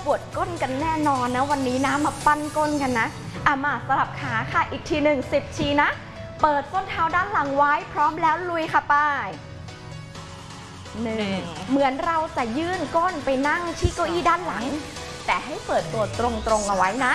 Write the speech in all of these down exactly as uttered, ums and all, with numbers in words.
ปวดก้นกันแน่นอนนะวันนี้นะมาปั้นก้นกันนะอ่ะมาสลับขาค่ะอีกทีหนึ่งสิบทีนะเปิดส้นเท้าด้านหลังไว้พร้อมแล้วลุยค่ะป้ายหนึ่งเหมือนเราจะยื่นก้นไปนั่งที่เก้าอี้ด้านหลังแต่ให้เปิดตัวตรงๆเอาไว้นะ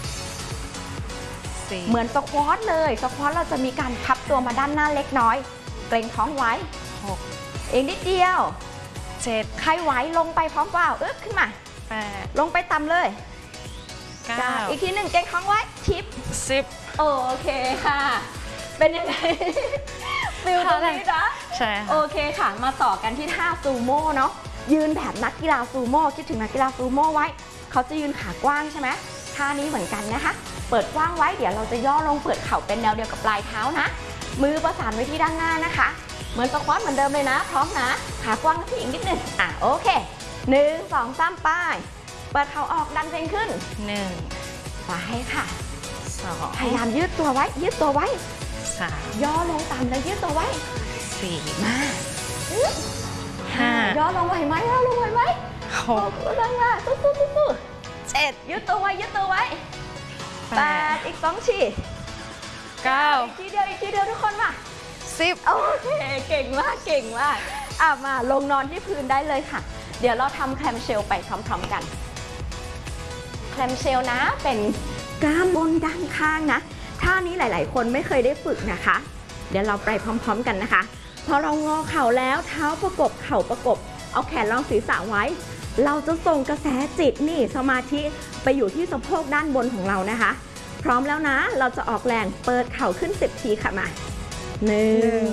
เหมือนสควอตเลยสควอตเราจะมีการพับตัวมาด้านหน้าเล็กน้อยเกรงท้องไว้หกเองนิดเดียวเจ็ดใครไหวลงไปพร้อมเปล่าอึ๊บขึ้นมาแปดลงไปต่ำเลยเก้าอีกทีหนึ่งเกรงท้องไว้ทิปสิบโอเคค่ะเป็นยังไงฟิลตรงนี้นะใช่โอเคค่ะมาต่อกันที่ท่าซูโม่เนาะยืนแบบนักกีฬาซูโม่คิดถึงนักกีฬาซูโม่ไว้เขาจะยืนขากว้างใช่ไหมท่านี้เหมือนกันนะคะเปิดกว้างไว้เดี๋ยวเราจะย่อลงเปิดเข่าเป็นแนวเดียวกับปลายเท้านะมือประสานไว้ที่ด้านหน้านะคะเหมือนสควอตเหมือนเดิมเลยนะพร้อมนะขากว้างที่อีกนิดนึงอ่ะโอเคหนึ่งสองสามป้ายเปิดเข่าออกดันเองขึ้นหนึ่งไปค่ะสองพยายามยืดตัวไว้ยืดตัวไว้สามย่อลงต่ำแล้วยืดตัวไว้สี่มาห้าย่อลงไหวไหมย่อลงไหวไหมหกดังมาสู้สู้สู้เจ็ดยืดตัวไว้ยืดตัวไว้แปดอีกสองทีเก้าอีกทีเดียวอีกทีเดียวทุกคนมาสิบโอเคเก่งมากเก่งมากอ่ะมาลงนอนที่พื้นได้เลยค่ะเดี๋ยวเราทำแคลมเชลไปพร้อมๆกันแคลมเชลนะเป็นกล้ามบนด้านข้างนะท่านี้หลายๆคนไม่เคยได้ฝึกนะคะเดี๋ยวเราไปพร้อมๆกันนะคะพอเรางอเข่าแล้วเท้าประกบเข่าประกบเอาแขนรองศีรษะไว้เราจะส่งกระแสจิตนี่สมาธิไปอยู่ที่สะโพกด้านบนของเรานะคะพร้อมแล้วนะเราจะออกแรงเปิดเข่าขึ้นสิบทีค่ะมาหนึ่ง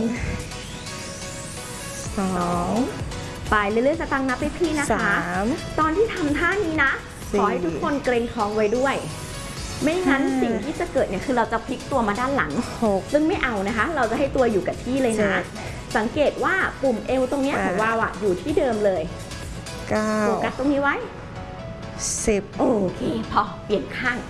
สองไปเรื่อยๆสตังนับไปพี่นะคะตอนที่ทำท่านี้นะขอให้ทุกคนเกรงท้องไว้ด้วยไม่งั้นสิ่งที่จะเกิดเนี่ยคือเราจะพลิกตัวมาด้านหลังซึ่งไม่เอานะคะเราจะให้ตัวอยู่กับที่เลยนะสังเกตว่าปุ่มเอวตรงนี้ของวาวอะอยู่ที่เดิมเลยโฟกัสตรงนี้ไว้สิบโอเคพอเปลี่ยนข้าง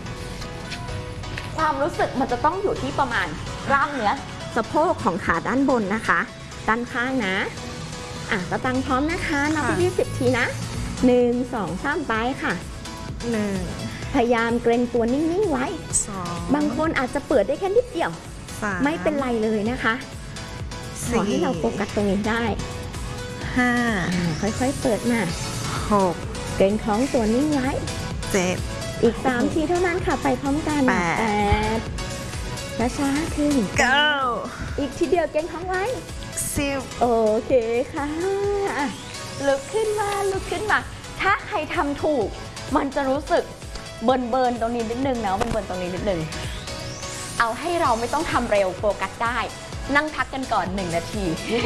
ความรู้สึกมันจะต้องอยู่ที่ประมาณกล้ามเนื้อสะโพกของขาด้านบนนะคะด้านข้างนะอ่ะตะตังพร้อมนะคะนับไปที่สิบทีนะหนึ่งสองสามไปค่ะหนึ่งพยายามเกรงตัวนิ่งๆไว้สองบางคนอาจจะเปิดได้แค่นิดเดียวไม่เป็นไรเลยนะคะขอให้เราโฟกัสตรงนี้ได้ห้าค่อยๆเปิดมาหกเกรงท้องตัวนิ่งไว้เจ็ดอีกสามทีเท่านั้นค่ะไปพร้อมกันแปดและช้าขึ้นเก้าอีกทีเดียวเกรงท้องไว้สิบโอเคค่ะลุกขึ้นมาลุกขึ้นมาถ้าใครทำถูกมันจะรู้สึกเบิร์นเบิร์นตรงนี้นิดนึงนะเบิร์นเบิร์นตรงนี้นิดนึงเอาให้เราไม่ต้องทำเร็วโฟกัสได้นั่งพักกันก่อนหนึ่งนาที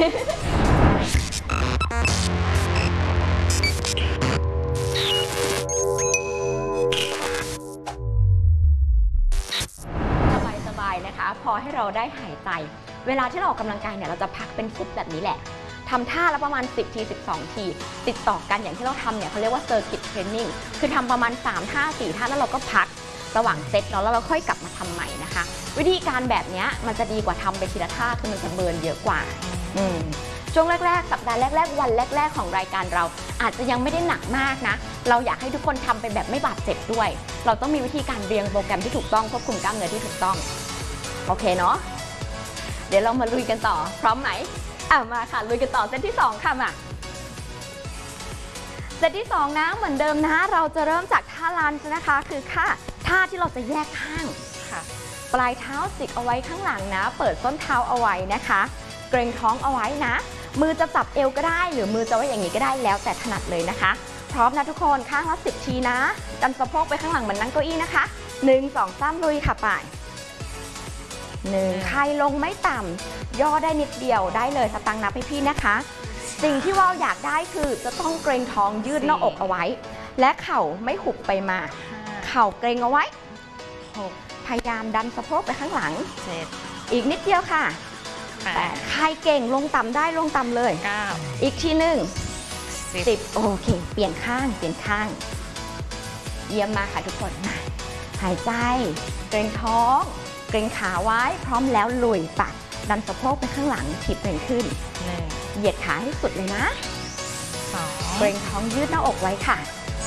สบายๆนะคะพอให้เราได้หายใจเวลาที่เราออกกำลังกายเนี่ยเราจะพักเป็นฟุตแบบนี้แหละทำท่าละประมาณสิบทีสิบสองทีติดต่อกันอย่างที่เราทำเนี่ยเขาเรียกว่า circuit training คือทำประมาณสามท่าสี่ท่าแล้วเราก็พักระหว่างเซตเนาะแล้วเราค่อยกลับมาทำใหม่นะคะวิธีการแบบนี้มันจะดีกว่าทำไปทีละท่าคือมันจะเบิร์นเยอะกว่าช่วงแรกๆสัปดาห์แรกๆวันแรกๆของรายการเราอาจจะยังไม่ได้หนักมากนะเราอยากให้ทุกคนทำไปแบบไม่บาดเจ็บด้วยเราต้องมีวิธีการเรียงโปรแกรมที่ถูกต้องควบคุมกล้ามเนื้อที่ถูกต้องโอเคเนาะเดี๋ยวเรามาลุยกันต่อพร้อมไหมอ่ะมาค่ะลุยกันต่อเซตที่สองค่ะมาเซตที่สองนะเหมือนเดิมนะเราจะเริ่มจากท่าลันจ์นะคะคือค่ะท่าที่เราจะแยกข้างค่ะปลายเท้าจิกเอาไว้ข้างหลังนะเปิดส้นเท้าเอาไว้นะคะเกรงท้องเอาไว้นะมือจะจับเอวก็ได้หรือมือจะไว้อย่างนี้ก็ได้แล้วแต่ถนัดเลยนะคะพร้อมนะทุกคนข้างละสิบทีนะดันสะโพกไปข้างหลังเหมือนนั่งเก้าอี้นะคะหนึ่งสองสามลุยค่ะไปหนึ่งใครลงไม่ต่ำย่อได้นิดเดียวได้เลยสตังนับให้พี่นะคะสิ่งที่ว่าวอยากได้คือจะต้องเกรงท้องยืดหน้าอกเอาไว้และเข่าไม่หุบไปมาเข่าเกรงเอาไว้หกพยายามดันสะโพกไปข้างหลังเจ็ดอีกนิดเดียวค่ะแปดใครเก่งลงต่ำได้ลงต่ำเลยเก้าอีกทีหนึ่งสิบโอเคเปลี่ยนข้างเปลี่ยนข้างเยี่ยมมากค่ะทุกคนหายใจเกรงท้องเกรงขาไว้พร้อมแล้วลุยปะดันสะโพกไปข้างหลังถีบเกรงขึ้นเหยียดขาให้สุดเลยนะเกรงท้องยืดหน้าอกไว้ค่ะ